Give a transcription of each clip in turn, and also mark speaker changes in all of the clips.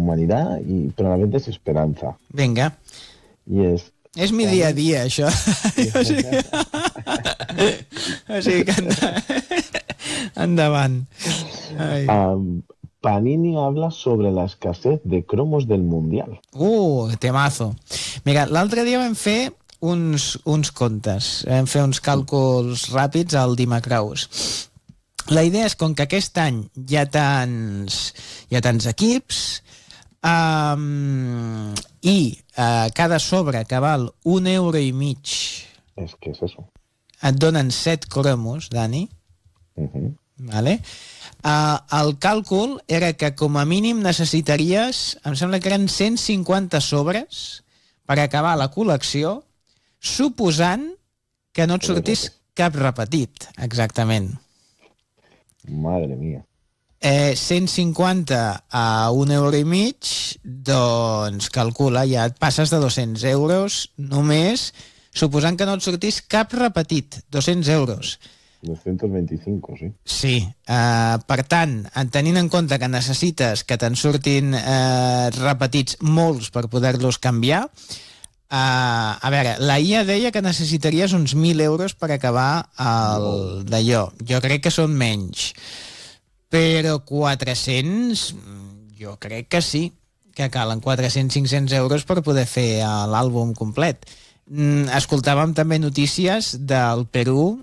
Speaker 1: humanidad, pero a la vez desesperanza.
Speaker 2: Vinga.
Speaker 1: Y es...
Speaker 2: És mi dia a dia, això. O sigui que endavant.
Speaker 1: Panini habla sobre la escasez de cromos del Mundial.
Speaker 2: Temazo. Mira, l'altre dia vam fer uns comptes, vam fer uns càlculs ràpids al Dimacraus. La idea és, com que aquest any hi ha tants equips, i cada sobre que val €1,50...
Speaker 1: És que és això.
Speaker 2: Et donen 7 cromos, Dani. Vale? El càlcul era que com a mínim necessitaries, em sembla que eren 150 sobres per acabar la col·lecció, suposant que no et sortís cap repetit, exactament.
Speaker 1: Madre mía.
Speaker 2: 150 a €1,50, doncs calcula, ja et passes de €200 només, suposant que no et sortís cap repetit, €200.
Speaker 1: 225, sí.
Speaker 2: Sí, per tant, tenint en compte que necessites que te'n surtin repetits molts per poder-los canviar, a veure, la IA deia que necessitaries uns €1.000 per acabar d'allò. Jo crec que són menys. Però 400, jo crec que sí, que calen 400-500 euros per poder fer l'àlbum complet. Escoltàvem també notícies del Perú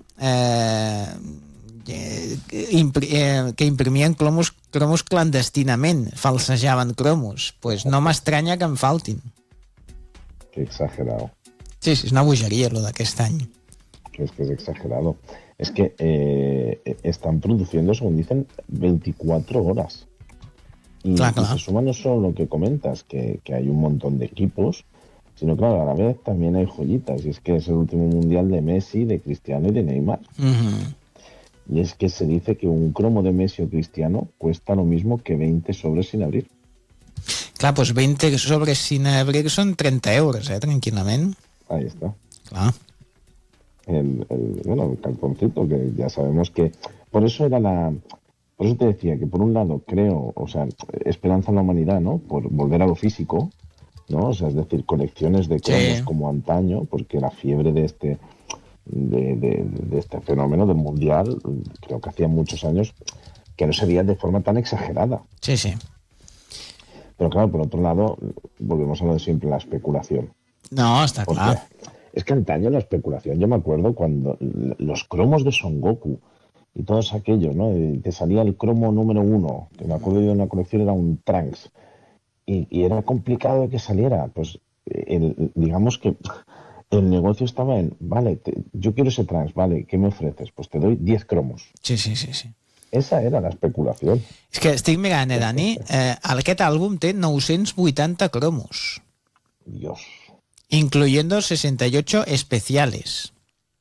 Speaker 2: que imprimien cromos clandestinament, falsejaven cromos. Pues no m'estranya que en faltin.
Speaker 1: Qué exagerado.
Speaker 2: Sí, és una bogeria lo d'aquest any.
Speaker 1: Es que es exagerado. Es que están produciendo, según dicen, 24 horas. Y se suma no solo lo que comentas, que hay un montón de equipos, sino claro, a la vez también hay joyitas. Y es que es el último mundial de Messi, de Cristiano y de Neymar. Y es que se dice que un cromo de Messi o Cristiano cuesta lo mismo que 20 sobres sin abrir.
Speaker 2: Clar, doncs 20 sobres sin abrir són 30 euros, tranquil·lament.
Speaker 1: Ahí está.
Speaker 2: Clar.
Speaker 1: El cartoncito, que ya sabemos que... Por eso te decía que por un lado creo, o sea, esperanza en la humanidad, ¿no? Por volver a lo físico, ¿no? O sea, es decir, colecciones de cromos como antaño, porque la fiebre de este fenómeno del mundial, creo que hacía muchos años que no se veía de forma tan exagerada.
Speaker 2: Sí, sí.
Speaker 1: Pero claro, por otro lado, volvemos a lo de siempre, la especulación.
Speaker 2: No, está claro.
Speaker 1: Es que antaño la especulación, yo me acuerdo cuando los cromos de Son Goku y todos aquellos, ¿no? Te salía el cromo número 1, que me acuerdo yo de una colección, era un Trunks, y era complicado de que saliera. Pues digamos que el negocio estaba en, vale, yo quiero ese Trunks, vale, ¿qué me ofreces? Pues te doy 10 cromos.
Speaker 2: Sí.
Speaker 1: Esa era la especulación.
Speaker 2: És que estic mirant, Dani, aquest àlbum té 980 cromos.
Speaker 1: Dios.
Speaker 2: Incluyendo 68 especiales.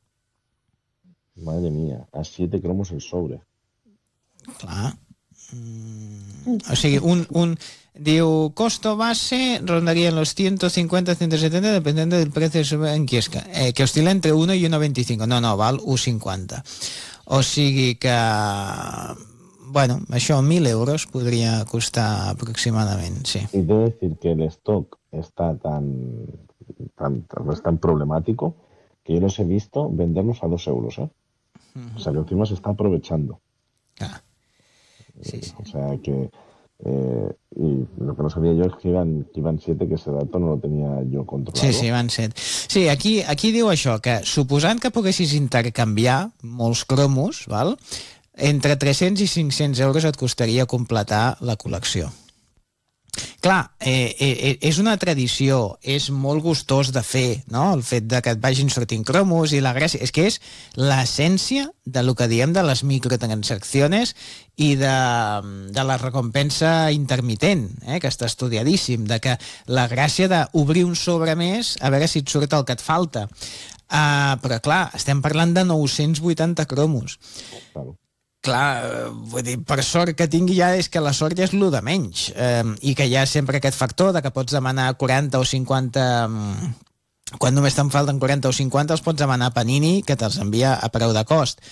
Speaker 1: Madre mía, a 7 cromos el sobre.
Speaker 2: Clar. O sigui, diu, costo base rondaría en los 150, 170, dependiendo del precio en quiosca, que oscila entre 1 y 1,25. No, val 1,50. O sigui que, bueno, això 1.000 euros podria costar aproximadament, sí.
Speaker 1: Y debo decir que el stock está tan problemático que yo los he visto venderlos a 2 euros, ¿eh? O sea, que encima se está aprovechando.
Speaker 2: Ah. Sí.
Speaker 1: O sea, que... y lo que no sabía yo es que iban 7, que ese dato no lo tenía yo controlado.
Speaker 2: Sí, van 7. Sí, aquí diu això, que suposant que poguessis intercanviar molts cromos, val? Entre 300 i 500 euros et costaria completar la col·lecció. Clar, és una tradició, és molt gustós de fer, no? El fet de que et vagin sortint cromos i la gràcia... És que és l'essència de lo que diem de les microtransaccions i de la recompensa intermitent, que està estudiadíssim, de que la gràcia d'obrir un sobre més a veure si et surt el que et falta. Però clar, estem parlant de 980 cromos. Clar, vull dir, per sort que tingui ja és que la sort ja és lo de menys, i que hi ha sempre aquest factor de que pots demanar 40 o 50, quan només te'n falten 40 o 50 els pots demanar a Panini, que te'ls envia a preu de cost,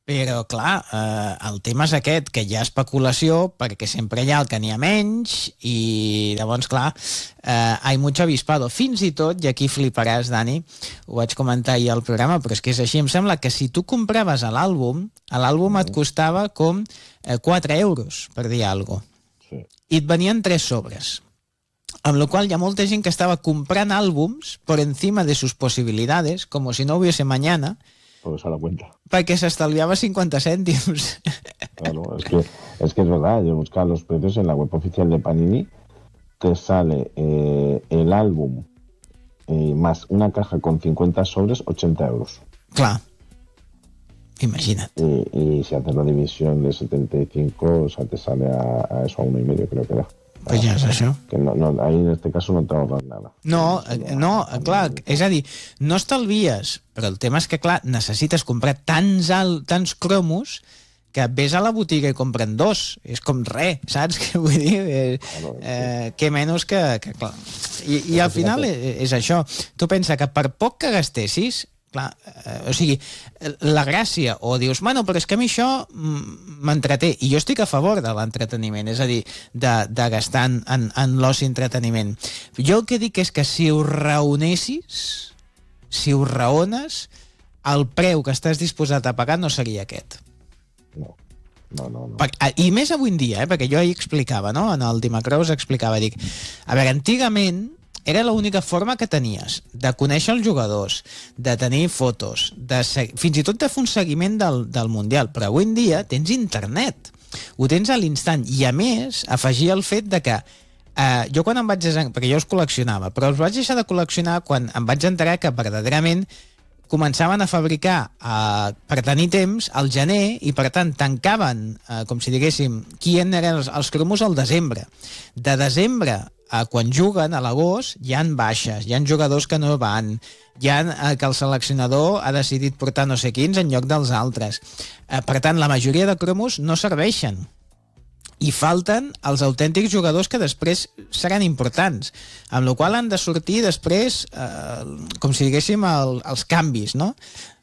Speaker 2: Però, clar, el tema és aquest, que hi ha especulació perquè sempre hi ha el que n'hi ha menys i llavors, clar, hay mucho avispado. Fins i tot, i aquí fliparàs, Dani, ho vaig comentar ahir al programa, però és que és així, em sembla que si tu compraves l'àlbum et costava com 4 euros, per dir alguna cosa.
Speaker 1: Sí.
Speaker 2: I et venien 3 sobres. Amb la qual hi ha molta gent que estava comprant àlbums por encima de sus posibilidades, como si no hubiese mañana,
Speaker 1: Pues a la cuenta.
Speaker 2: Perquè s'estalviava 50 cèntims.
Speaker 1: Claro, es que es verdad. Yo buscaba los precios en la web oficial de Panini. Te sale el álbum más una caja con 50 sobres, 80 euros.
Speaker 2: Clar. Imagina't.
Speaker 1: Y si haces la división de 75, o sea, te sale a eso, a 1,5, creo que era.
Speaker 2: Pues ja és això.
Speaker 1: Que no, ahí en este caso no te ahorras nada.
Speaker 2: No, clar, és a dir, no estalvies, però el tema és que, clar, necessites comprar tants cromos que ves a la botiga i compren 2. És com res, saps què vull dir? Que menys que clar. I al final és això. Tu pensa que per poc que gastessis, clar, o sigui, la gràcia, o dius, bueno, però és que a mi això m'entreté, i jo estic a favor de l'entreteniment, és a dir, de gastar en l'oci entreteniment. Jo el que dic és que si ho raonessis, si ho raones, el preu que estàs disposat a pagar no seria aquest.
Speaker 1: No.
Speaker 2: I més avui en dia, perquè jo ahir explicava, no? En el Dimacrous explicava, dic, a veure, antigament era l'única forma que tenies de conèixer els jugadors, de tenir fotos, fins i tot de fer un seguiment del Mundial, però avui en dia tens internet, ho tens a l'instant, i a més afegir el fet de que jo quan em vaig perquè jo els col·leccionava, però els vaig deixar de col·leccionar quan em vaig enterar que verdaderament començaven a fabricar per tenir temps al gener i per tant tancaven, com si diguéssim, qui eren els cromos al desembre. De desembre a quan juguen a l'agost hi ha baixes, hi ha jugadors que no van, hi ha que el seleccionador ha decidit portar no sé quins en lloc dels altres. Per tant, la majoria de cromos no serveixen. I falten els autèntics jugadors que després seran importants, amb la qual han de sortir després, com si diguéssim, els canvis, no?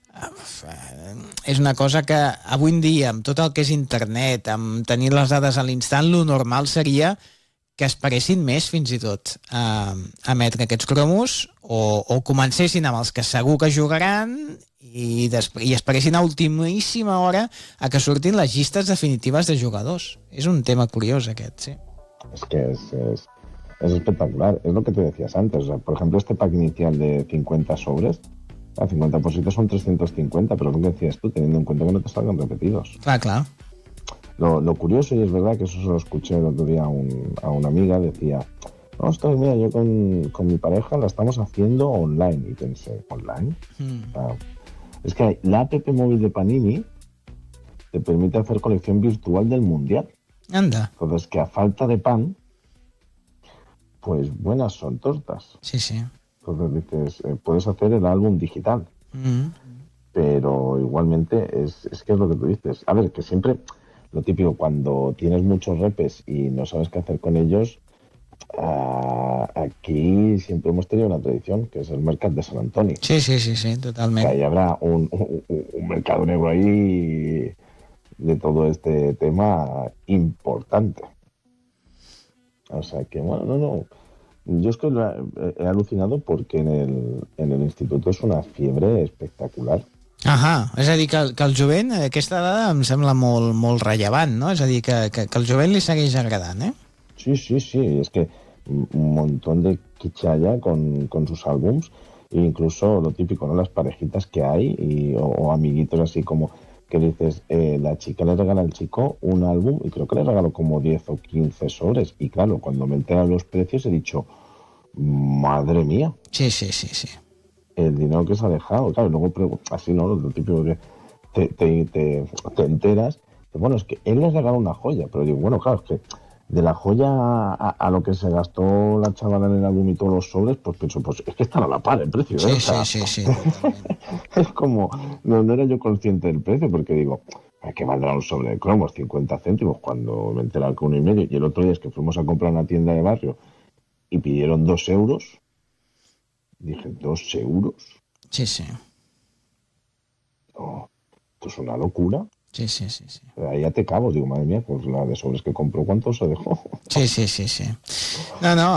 Speaker 2: És una cosa que avui en dia, amb tot el que és internet, amb tenir les dades a l'instant, lo normal seria que esperessin més, fins i tot, a emetre aquests cromos, o comencessin amb els que segur que jugaran i esperessin a ultimíssima hora a que surtin les llistes definitives de jugadors. És un tema curiós aquest, sí.
Speaker 1: Es que es espectacular. Es lo que te decías antes. O sea, por ejemplo, este pack inicial de 50 sobres, a 50 por 7 son 350, pero es lo que decías tú, teniendo en cuenta que no te salgan repetidos.
Speaker 2: Claro.
Speaker 1: Lo curioso, y es verdad que eso se lo escuché el otro día a una amiga, decía, no, mira, yo con mi pareja la estamos haciendo online. Y pensé, ¿online? O sea, es que la app móvil de Panini te permite hacer colección virtual del Mundial.
Speaker 2: Anda.
Speaker 1: Entonces, que a falta de pan, pues buenas son tortas.
Speaker 2: Sí.
Speaker 1: Entonces dices, puedes hacer el álbum digital. Pero igualmente es que es lo que tú dices. A ver, que siempre... Lo típico, cuando tienes muchos repes y no sabes qué hacer con ellos, aquí siempre hemos tenido una tradición, que es el Mercat de Sant Antoni.
Speaker 2: Sí, totalmente.
Speaker 1: Que ahí habrá un mercado negro ahí de todo este tema importante. O sea que, bueno, no. Yo es que he alucinado porque en el instituto es una fiebre espectacular.
Speaker 2: És a dir, que el jovent, aquesta dada em sembla molt rellevant, no? És a dir, que el jovent li segueix agradant, ¿eh?
Speaker 1: Sí, es que un montón de quichalla con sus álbums, e incluso lo típico, ¿no? Las parejitas que hay o amiguitos así como que dices, la chica le regala al chico un álbum y creo que le regaló como 10 o 15 sobres, y claro, cuando me enteran los precios he dicho, madre mía.
Speaker 2: Sí.
Speaker 1: El dinero que se ha dejado, claro, luego así, ¿no? Lo típico que te enteras, que bueno, es que él les regaló una joya, pero digo, bueno, claro, es que de la joya a lo que se gastó la chavala en el álbum y todos los sobres, pues pienso, pues es que están a la par el precio, ¿eh?
Speaker 2: Sí.
Speaker 1: Es como, no era yo consciente del precio, porque digo, ¿a qué valdrá un sobre de cromos? 50 céntimos, cuando me enteré que 1,5, y el otro día es que fuimos a comprar una tienda de barrio y pidieron 2 euros. Dije, ¿2 euros?
Speaker 2: Sí.
Speaker 1: No, esto es una locura.
Speaker 2: Sí.
Speaker 1: Ahí ya te cabo, digo, madre mía, pues la de sobres que compró, ¿cuánto se dejó?
Speaker 2: Sí. No,